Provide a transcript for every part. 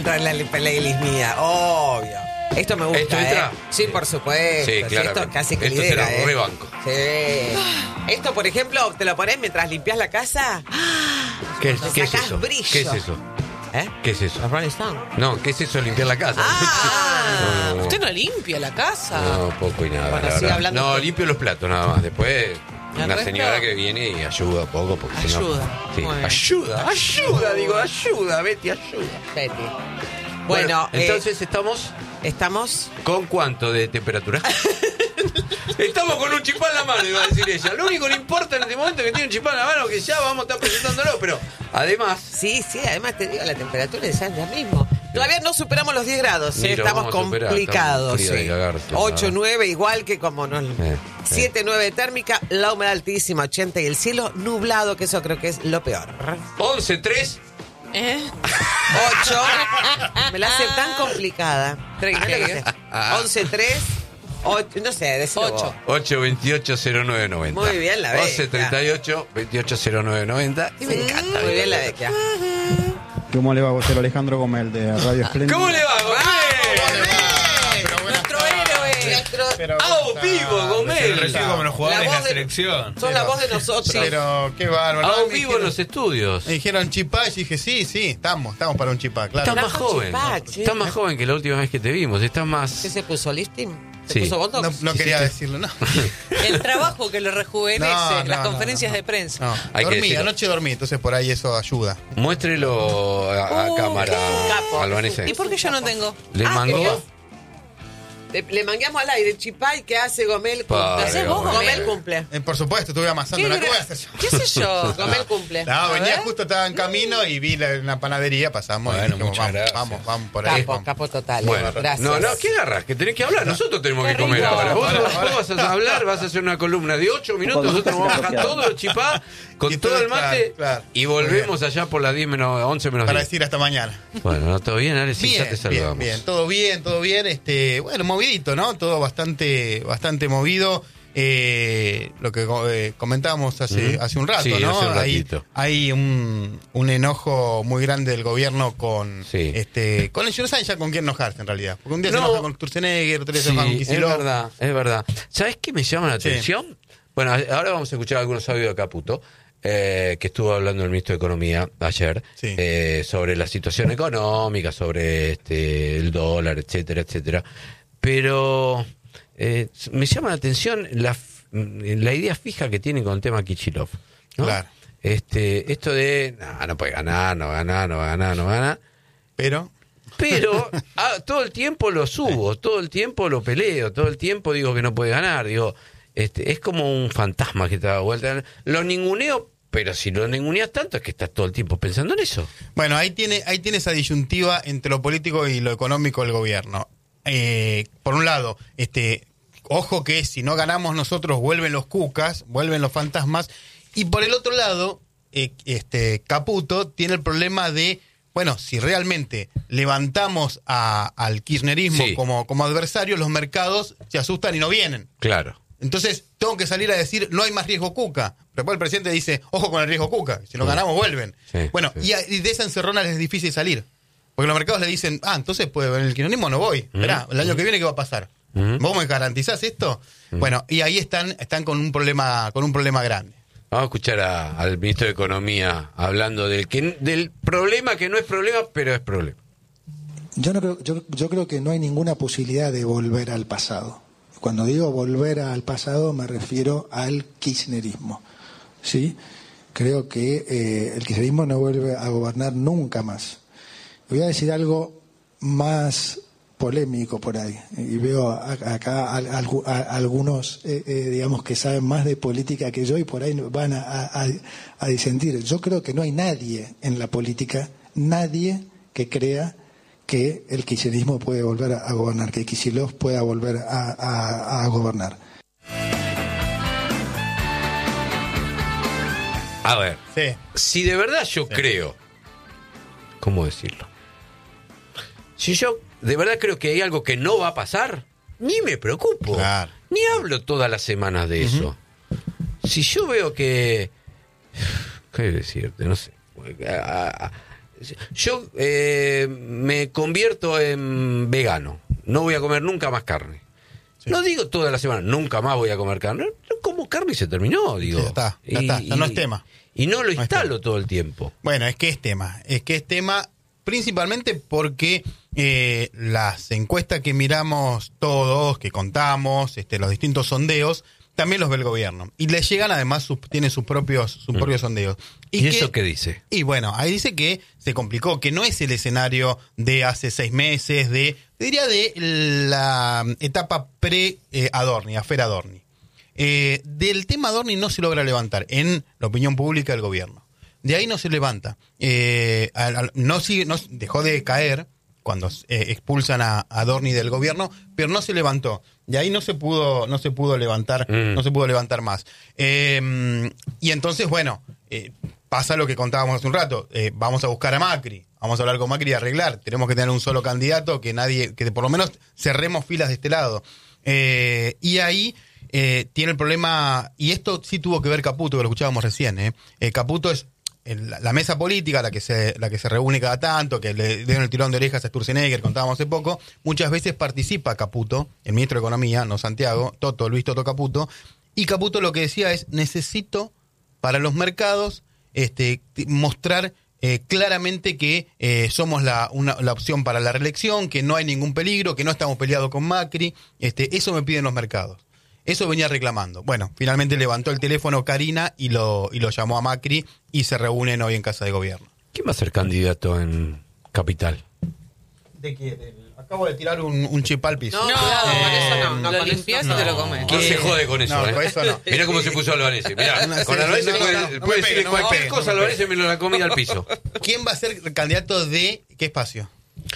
entra en la playlist mía, obvio. Esto me gusta, ¿Esto entra? Sí, por supuesto. Sí, claro. Esto casi que Esto lidera, te lo rebanco. Sí. Esto, por ejemplo, te lo pones mientras limpias la casa. ¿Qué es Sacás eso? brillo. ¿Qué es eso? ¿Qué es eso? Los Rolling Stones. No, ¿qué es eso? Limpiar la casa. No. Usted no limpia la casa. No, poco y nada. Bueno, la sigue verdad. hablando No, usted. limpio los platos nada más. Después, ¿El una resto? señora que viene y ayuda un poco. Porque si no- Ayuda. Sí. Muy bien. Ayuda, Betty, ayuda. Betty. Bueno, entonces estamos. ¿con cuánto de temperatura? Estamos con un chipá en la mano, iba a decir ella. Lo único que le importa en este momento es que tiene un chipá en la mano, que ya vamos a estar presentándolo, pero además... Sí, además te digo, la temperatura es ya mismo. Todavía no superamos los 10 grados, Ni lo estamos vamos a superar, complicados. estamos frío de cagarse, 8, 9, igual que como no. 7, 9 térmica, la humedad altísima, 80 y el cielo nublado, que eso creo que es lo peor. 11-3. 8, me la hace tan complicada. 11, 3, 8, no sé, decilo vos. 828-0990. Muy bien, la Beca. 11-38-28-0990. Y me encanta. Muy bien la Beca. ¿Cómo le va, vocero Alejandro Gómez de Radio Espléndido? ¿Cómo le va, Gómez? Nuestro héroe. ¡A vivo, Gómez! Recibo como los jugadores de La la voz de- selección. Son la voz de nosotros. Pero qué bárbaro. ¡A Me vivo en dijeron- los estudios! Me dijeron chipá y dije, sí, estamos para un chipá, claro. Estás más Nacho joven. Chipac, sí. Estás más joven que la última vez que te vimos. Estás más... ¿Qué se puso? ¿Lifting? ¿Se Sí. puso Botox? No quería decirlo, no. El trabajo que lo rejuvenece, No, las no, conferencias no. de prensa. No, Hay que dormí, decirlo. anoche dormí, entonces por ahí eso ayuda. Muéstrelo a cámara, capo. Albanese. ¿Y por qué yo no tengo? ¿Le Ah, mangó? querido. Le mangueamos al aire, Chipay, ¿qué hace Gomel? Padre, ¿Haces vos, Gomel? Gomel cumple. Por supuesto, estuve amasando ¿Qué una gra- cosa. ¿Qué sé yo? Gomel cumple. No, venía ver. justo, estaba en camino y vi una panadería, pasamos Bueno, y dijimos, muchas gracias. vamos por ahí. Capo total. Bueno, gracias. no, ¿qué agarras? Que tenés que hablar. Nosotros tenemos que comer rico. ahora. Vos Ahora. vas a hablar, vas a hacer una columna de 8 minutos. Nosotros vamos a bajar todo el chipá con Y todo todo, el mate claro. y volvemos allá por las 10 menos 11 menos Para 10. decir hasta mañana. Bueno, ¿no? ¿Todo bien, Ale? Sí, ya te saludamos. bien, todo bien. Bueno, movidito, ¿no? Todo bastante movido. Lo que comentábamos hace un rato, Sí, ¿no? hace un ratito. Hay un enojo muy grande del gobierno con Sí. con el señor Sáenz, ya con quién enojarse en realidad. Porque un día No. se enoja con Sturzenegger, otro día se Sí, enoja con es Kicillof. verdad. ¿Sabes qué me llama la Sí. atención? Bueno, ahora vamos a escuchar algunos audios de Caputo, que estuvo hablando el ministro de Economía ayer, Sí. sobre la situación económica, sobre el dólar, etcétera, etcétera. Pero me llama la atención la idea fija que tienen con el tema Kicillof, ¿no? Claro. Esto de, no puede ganar, no gana. Pero Pero todo el tiempo lo subo, todo el tiempo lo peleo, todo el tiempo digo que no puede ganar, digo, es como un fantasma que te da vuelta. Lo ninguneo, pero si lo ninguneas tanto es que estás todo el tiempo pensando en eso. bueno, ahí tiene esa disyuntiva entre lo político y lo económico del gobierno. Por un lado, ojo que si no ganamos nosotros vuelven los cucas, vuelven los fantasmas, y por el otro lado, Caputo tiene el problema de, bueno, si realmente levantamos al kirchnerismo Sí. como adversario, los mercados se asustan y no vienen. Claro. Entonces, tengo que salir a decir, no hay más riesgo Cuca. Pero después el presidente dice, ojo con el riesgo Cuca, si no ganamos vuelven. Sí, Bueno, sí. y de esa encerrona les es difícil salir. Porque los mercados le dicen, entonces puede en el kirchnerismo no voy. Esperá, el año que viene, ¿qué va a pasar? ¿Vos me garantizás esto? Bueno, y ahí están con un problema grande. Vamos a escuchar al ministro de Economía hablando del problema que no es problema, pero es problema. Yo creo que no hay ninguna posibilidad de volver al pasado. Cuando digo volver al pasado me refiero al kirchnerismo, ¿sí? Creo que el kirchnerismo no vuelve a gobernar nunca más. Voy a decir algo más polémico por ahí, y veo acá algunos, digamos, que saben más de política que yo y por ahí van a disentir. Yo creo que no hay nadie en la política, nadie que crea que el kirchnerismo puede volver a gobernar, que Kicillof pueda volver a gobernar. A ver, Sí. si de verdad yo creo, ¿cómo decirlo? Si yo de verdad creo que hay algo que no va a pasar, ni me preocupo, Claro. ni hablo todas las semanas de eso. Si yo veo que, ¿qué decirte? No sé. Yo me convierto en vegano. No voy a comer nunca más carne. Sí. No digo toda la semana, nunca más voy a comer carne. No como carne y se terminó, digo. Sí, ya está, no es tema. Y no lo instalo todo el tiempo. Bueno, es que es tema principalmente porque las encuestas que miramos todos, que contamos, los distintos sondeos, también los ve el gobierno. Y le llegan, además, tiene sus propios sondeos. ¿Y eso qué dice? Y bueno, ahí dice que se complicó, que no es el escenario de hace 6 meses, diría de la etapa pre-Adorni, Afer Adorni. Del tema Adorni no se logra levantar en la opinión pública del gobierno. De ahí no se levanta. No dejó de caer cuando expulsan a Adorni del gobierno, pero no se levantó. De ahí no se pudo levantar, no se pudo levantar más. Y entonces, bueno, pasa lo que contábamos hace un rato. Vamos a buscar a Macri, vamos a hablar con Macri y arreglar. Tenemos que tener un solo candidato, que por lo menos cerremos filas de este lado. Y ahí tiene el problema, y esto sí tuvo que ver Caputo, que lo escuchábamos recién. Caputo es la mesa política, la que se reúne cada tanto, que le dieron el tirón de orejas a Sturzenegger, contábamos hace poco. Muchas veces participa Caputo, el ministro de Economía, no Santiago, Luis Toto Caputo, y Caputo lo que decía es: necesito para los mercados mostrar claramente que somos la opción para la reelección, que no hay ningún peligro, que no estamos peleados con Macri. Eso me piden los mercados. Eso venía reclamando. Bueno, finalmente levantó el teléfono Karina y lo llamó a Macri y se reúnen hoy en Casa de Gobierno. ¿Quién va a ser candidato en Capital? ¿De qué? Acabo de tirar un chip al piso. No, eso no. Lo limpias y te lo comes. ¿Quién se jode con eso? No, con eso no. Mirá cómo se puso Alvarez. Mirá, con Alvarez puede decir cualquier cosa, Alvarez me lo la comida al piso. ¿Quién va a ser candidato de qué espacio?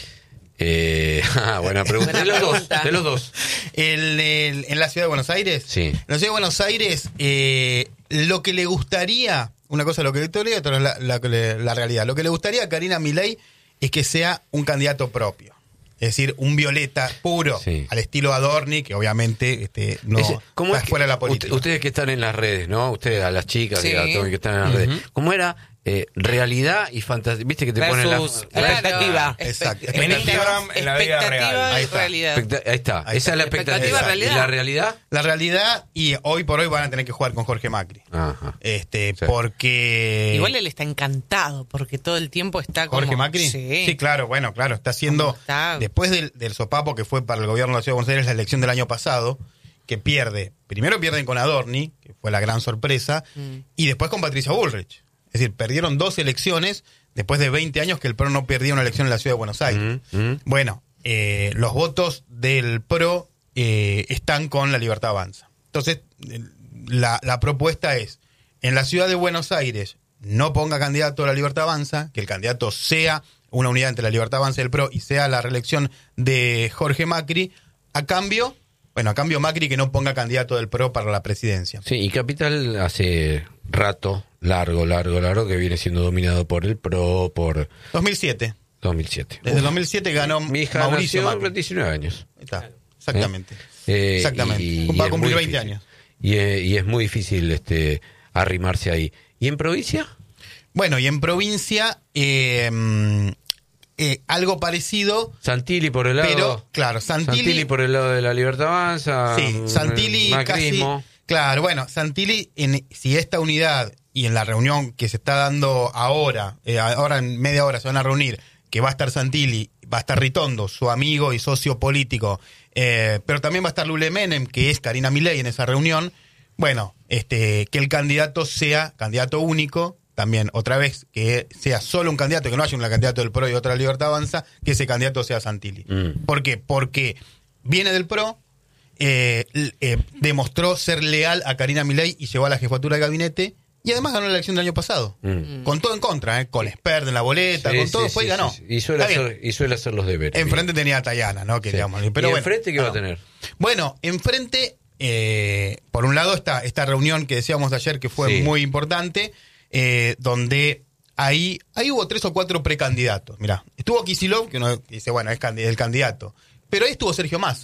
Buena pregunta. De los dos. ¿En la ciudad de Buenos Aires? Sí. En la ciudad de Buenos Aires, lo que le gustaría, una cosa es lo que le gustaría, otra es la realidad. Lo que le gustaría a Karina Milei es que sea un candidato propio. Es decir, un violeta puro, sí, al estilo Adorni, que obviamente no está fuera de la política. Ustedes que están en las redes, ¿no? Ustedes, a las chicas, sí, y a todos que están en las redes. ¿Cómo era? Realidad y fantasía. ¿Viste que te ponen la expectativa? Exacto. En Instagram, en la vida real. Ahí está. Realidad. Ahí está. Esa es la expectativa. ¿Realidad? ¿Y la realidad? La realidad, y hoy por hoy van a tener que jugar con Jorge Macri. Ajá. Sí. Porque... Igual él está encantado, porque todo el tiempo está como... ¿Jorge Macri? Sí, claro, está haciendo... Después del sopapo que fue para el gobierno de la Ciudad de Buenos Aires la elección del año pasado, que primero pierden con Adorni, que fue la gran sorpresa, y después con Patricia Bullrich. Es decir, perdieron 2 elecciones después de 20 años que el PRO no perdía una elección en la Ciudad de Buenos Aires. Bueno, los votos del PRO están con La Libertad Avanza. Entonces, la propuesta es, en la Ciudad de Buenos Aires, no ponga candidato a La Libertad Avanza, que el candidato sea una unidad entre La Libertad Avanza y el PRO y sea la reelección de Jorge Macri, a cambio Macri que no ponga candidato del PRO para la presidencia. Sí, y Capital hace rato, largo, que viene siendo dominado por el PRO, por... 2007. Desde 2007 ganó mi hija Mauricio Macri. 19 años. Está, exactamente. Exactamente. Va a cumplir 20 años. Y es muy difícil arrimarse ahí. ¿Y en provincia? Bueno, y en provincia... algo parecido. Santilli por el lado. Pero, claro, Santilli por el lado de La Libertad Avanza. Sí, Santilli macrismo. Casi. Claro, bueno, Santilli, si esta unidad y en la reunión que se está dando ahora en media hora se van a reunir, que va a estar Santilli, va a estar Ritondo, su amigo y socio político, pero también va a estar Lule Menem, que es Karina Milei en esa reunión. Bueno, que el candidato sea candidato único. También, otra vez, que sea solo un candidato, que no haya un candidato del PRO y otra de La Libertad Avanza, que ese candidato sea Santilli. ¿Por qué? Porque viene del PRO, demostró ser leal a Karina Milei y llegó a la jefatura de gabinete, y además ganó la elección del año pasado. Con todo en contra, con Spert en la boleta, con todo, fue y ganó. Sí. Y suele hacer los deberes. Enfrente tenía a Tayana, ¿no? Que digamos, pero ¿y enfrente qué va a tener? Bueno, enfrente, por un lado, esta reunión que decíamos ayer, que fue muy importante, donde ahí hubo 3 o 4 precandidatos. Mirá, estuvo Kicillof, que uno dice, bueno, es el candidato. Pero ahí estuvo Sergio Massa,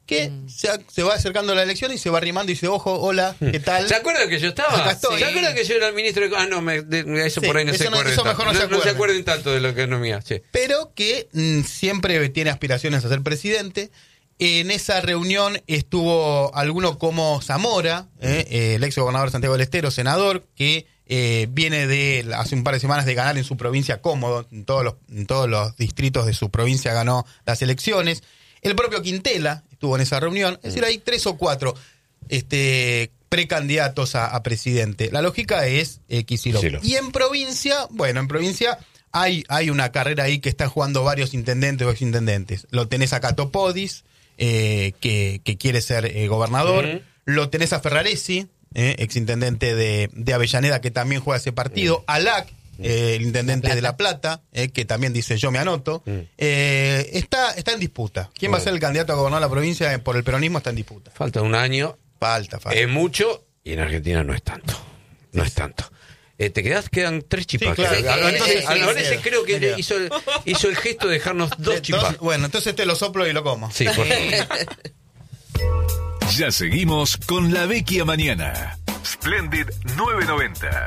que se va acercando a la elección y se va arrimando y dice, ojo, hola, ¿qué tal? ¿Se acuerdan que yo estaba? Acá estoy. ¿Se acuerdan que yo era el ministro de... eso Sí, por ahí no se acuerdan. eso mejor no se acuerden tanto de la economía. Sí. Pero que siempre tiene aspiraciones a ser presidente. En esa reunión estuvo alguno como Zamora, el ex gobernador de Santiago del Estero, senador, que viene de hace un par de semanas de ganar en su provincia cómodo, en todos los distritos de su provincia ganó las elecciones. El propio Quintela estuvo en esa reunión, es decir, hay 3 o 4 precandidatos a presidente. La lógica es Kicillof. Y en provincia, hay una carrera ahí que están jugando varios intendentes o exintendentes. Lo tenés a Cato Podis, que quiere ser gobernador. Lo tenés a Ferraresi, exintendente de Avellaneda, que también juega ese partido. Alac, el intendente de La Plata, que también dice yo me anoto. Está en disputa. ¿Quién va a ser el candidato a gobernar la provincia por el peronismo? Está en disputa. Falta un año. Falta. Es mucho y en Argentina no es tanto. No es tanto. Quedan 3 chipas. Sí, claro. Albanese creo que hizo el gesto de dejarnos 2 chipas. Bueno, entonces te lo soplo y lo como. Sí, por favor. Ya seguimos con La Vecchia Mañana. Splendid 990.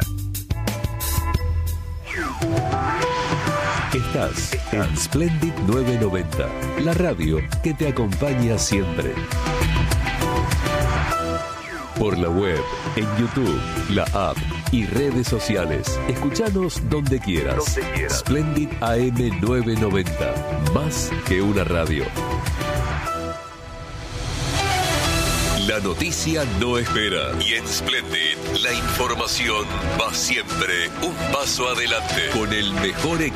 Estás en Splendid 990, la radio que te acompaña siempre. Por la web, en YouTube, la app y redes sociales. Escuchanos donde quieras. Splendid AM 990, más que una radio. La noticia no espera y en Splendid la información va siempre un paso adelante con el mejor equipo.